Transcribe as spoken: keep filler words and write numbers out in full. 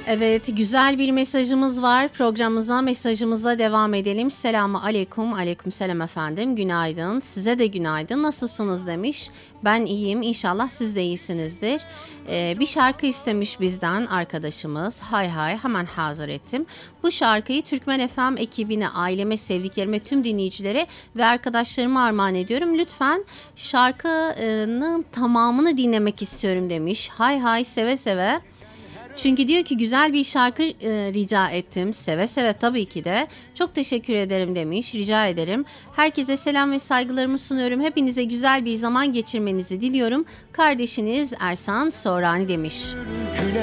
Evet, güzel bir mesajımız var. Programımıza, mesajımıza devam edelim. Selamun aleyküm, aleyküm selam efendim. Günaydın, size de günaydın. Nasılsınız demiş. Ben iyiyim, İnşallah siz de iyisinizdir. Ee, bir şarkı istemiş bizden arkadaşımız. Hay hay, hemen hazır ettim. Bu şarkıyı Türkmen F M ekibine, aileme, sevdiklerime, tüm dinleyicilere ve arkadaşlarıma armağan ediyorum. Lütfen şarkının tamamını dinlemek istiyorum demiş. Hay hay, seve seve. Çünkü diyor ki güzel bir şarkı e, rica ettim. Seve seve tabii ki de. Çok teşekkür ederim demiş. Rica ederim. Herkese selam ve saygılarımı sunuyorum. Hepinize güzel bir zaman geçirmenizi diliyorum. Kardeşiniz Ersan Soğrani demiş.